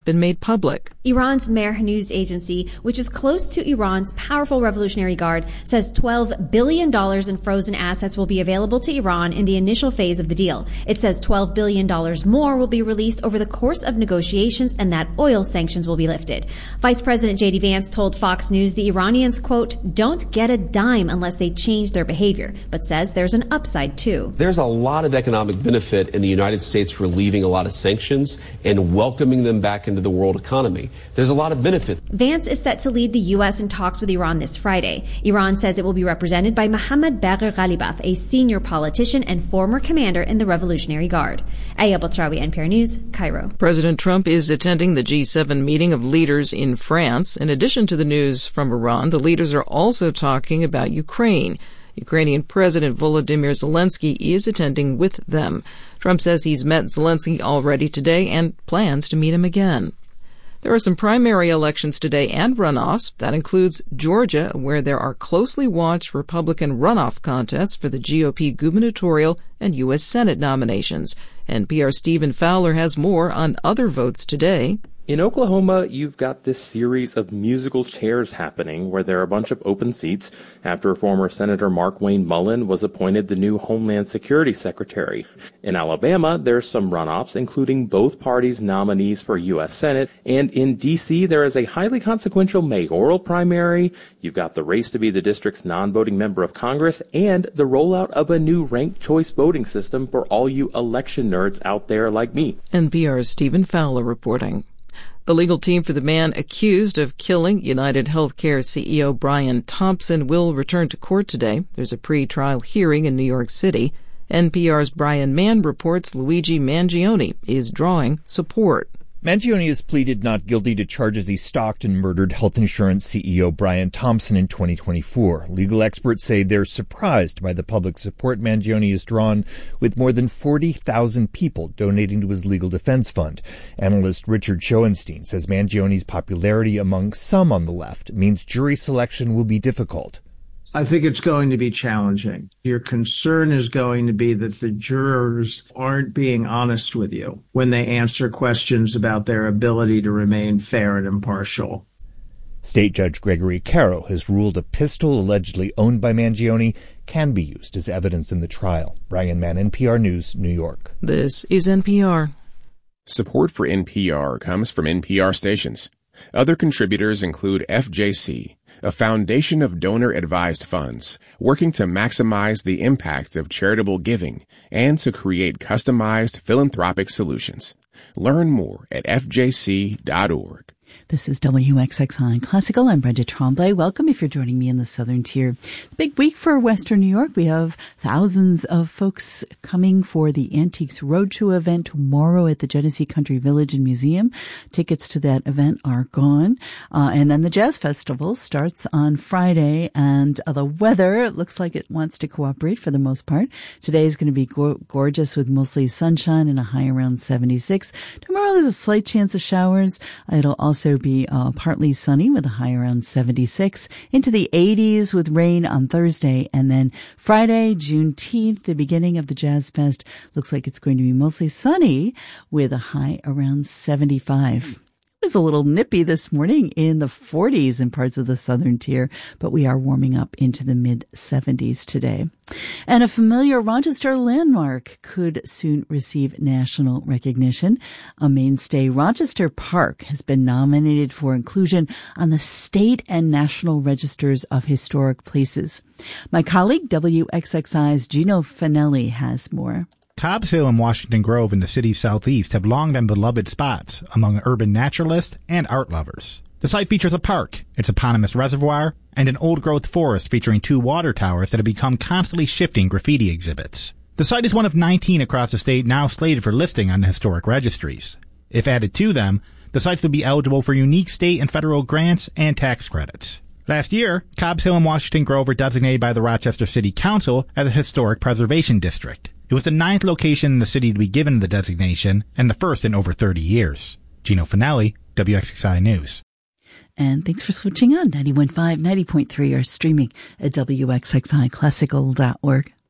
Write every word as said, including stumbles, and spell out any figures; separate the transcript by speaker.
Speaker 1: been made public.
Speaker 2: Iran's Mehr news agency, which is close to Iran's powerful Revolutionary Guard, says twelve billion dollars in frozen assets will be available to Iran in the initial phase of the deal. It says twelve billion dollars more will be released over the course of negotiations and that oil sanctions will be lifted. Vice President J D Vance told Fox News the Iranians, quote, don't get a dime unless they change their behavior, but says there's an upside too.
Speaker 3: There's a lot of economic benefit in the United States relieving a lot of sanctions and welcoming them back into the world economy. There's a lot of benefit.
Speaker 2: Vance is set to lead the U S in talks with Iran this Friday. Iran says it will be represented by Mohammad Bagher Ghalibaf, a senior politician and former commander in the Revolutionary Guard. Aya Batrawi, N P R News, Cairo.
Speaker 1: President Trump is attending the G seven meeting of leaders in France. In addition to the news from Iran, the leaders are also talking about Ukraine. Ukrainian President Volodymyr Zelensky is attending with them. Trump says he's met Zelensky already today and plans to meet him again. There are some primary elections today and runoffs. That includes Georgia, where there are closely watched Republican runoff contests for the G O P gubernatorial and U S Senate nominations. N P R's Stephen Fowler has more on other votes today.
Speaker 4: In Oklahoma, you've got this series of musical chairs happening where there are a bunch of open seats after former Senator Markwayne Mullin was appointed the new Homeland Security Secretary. In Alabama, there's some runoffs, including both parties' nominees for U S Senate. And in D C, there is a highly consequential mayoral primary. You've got the race to be the district's non-voting member of Congress and the rollout of a new ranked choice voting system for all you election nerds out there like me.
Speaker 1: N P R's Stephen Fowler reporting. The legal team for the man accused of killing United Healthcare C E O Brian Thompson will return to court today. There's a pre-trial hearing in New York City. N P R's Brian Mann reports Luigi Mangione is drawing support.
Speaker 5: Mangione has pleaded not guilty to charges he stalked and murdered health insurance C E O Brian Thompson in twenty twenty-four. Legal experts say they're surprised by the public support Mangione has drawn, with more than forty thousand people donating to his legal defense fund. Analyst Richard Schoenstein says Mangione's popularity among some on the left means jury selection will be difficult.
Speaker 6: I think it's going to be challenging. Your concern is going to be that the jurors aren't being honest with you when they answer questions about their ability to remain fair and impartial.
Speaker 5: State Judge Gregory Caro has ruled a pistol allegedly owned by Mangione can be used as evidence in the trial. Brian Mann, N P R News, New York.
Speaker 1: This is N P R.
Speaker 7: Support for N P R comes from N P R stations. Other contributors include F J C, a foundation of donor-advised funds working to maximize the impact of charitable giving and to create customized philanthropic solutions. Learn more at f j c dot org.
Speaker 8: This is W X X I Classical. I'm Brenda Tremblay. Welcome if you're joining me in the Southern Tier. Big week for Western New York. We have thousands of folks coming for the Antiques Roadshow event tomorrow at the Genesee Country Village and Museum. Tickets to that event are gone. Uh, and then the Jazz Festival starts on Friday, and uh, the weather looks like it wants to cooperate for the most part. Today is going to be go- gorgeous with mostly sunshine and a high around seventy-six. Tomorrow there's a slight chance of showers. It'll also be uh, partly sunny with a high around seventy-six, into the eighties with rain on Thursday, and then Friday, Juneteenth, the beginning of the Jazz Fest, looks like it's going to be mostly sunny with a high around seventy-five. It was a little nippy this morning in the forties in parts of the Southern Tier, but we are warming up into the mid seventies today. And a familiar Rochester landmark could soon receive national recognition. A mainstay, Rochester Park has been nominated for inclusion on the state and national registers of historic places. My colleague, W X X I's Gino Finelli, has more.
Speaker 9: Cobbs Hill and Washington Grove in the city's southeast have long been beloved spots among urban naturalists and art lovers. The site features a park, its eponymous reservoir, and an old-growth forest featuring two water towers that have become constantly shifting graffiti exhibits. The site is one of nineteen across the state now slated for listing on the historic registries. If added to them, the sites would be eligible for unique state and federal grants and tax credits. Last year, Cobbs Hill and Washington Grove were designated by the Rochester City Council as a historic preservation district. It was the ninth location in the city to be given the designation, and the first in over thirty years. Gino Finelli, W X X I News.
Speaker 8: And thanks for switching on ninety-one point five, ninety point three, or streaming at W X X I classical dot org.